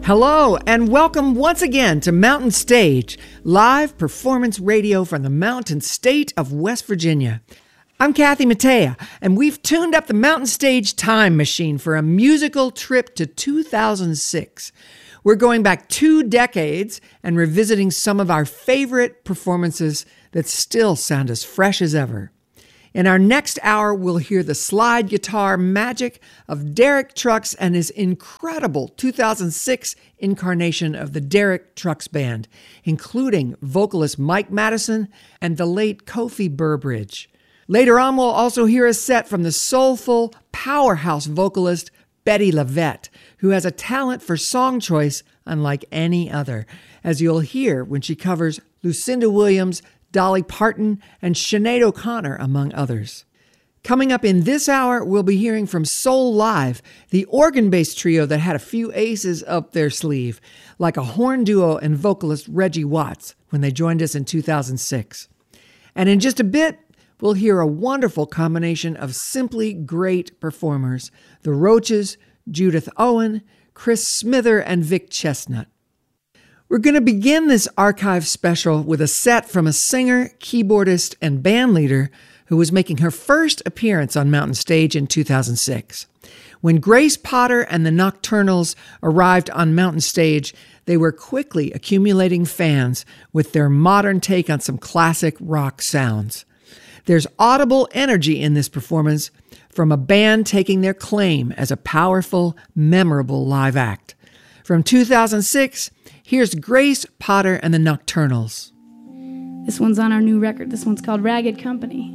Hello, and welcome once again to Mountain Stage, live performance radio from the mountain state of West Virginia. I'm Kathy Mattea, and we've tuned up the Mountain Stage time machine for a musical trip to 2006. We're going back 2 decades and revisiting some of our favorite performances that still sound as fresh as ever. In our next hour, we'll hear the slide guitar magic of Derek Trucks and his incredible 2006 incarnation of the Derek Trucks Band, including vocalist Mike Madison and the late Kofi Burbridge. Later on, we'll also hear a set from the soulful, powerhouse vocalist Bettye LaVette, who has a talent for song choice unlike any other, as you'll hear when she covers Lucinda Williams, Dolly Parton, and Sinead O'Connor, among others. Coming up in this hour, we'll be hearing from Soul Live, the organ-based trio that had a few aces up their sleeve, like a horn duo and vocalist Reggie Watts when they joined us in 2006. And in just a bit, we'll hear a wonderful combination of simply great performers, the Roaches, Judith Owen, Chris Smither, and Vic Chestnut. We're going to begin this archive special with a set from a singer, keyboardist, and bandleader who was making her first appearance on Mountain Stage in 2006. When Grace Potter and the Nocturnals arrived on Mountain Stage, they were quickly accumulating fans with their modern take on some classic rock sounds. There's audible energy in this performance from a band taking their claim as a powerful, memorable live act. From 2006, here's Grace Potter and the Nocturnals. This one's on our new record. This one's called Ragged Company.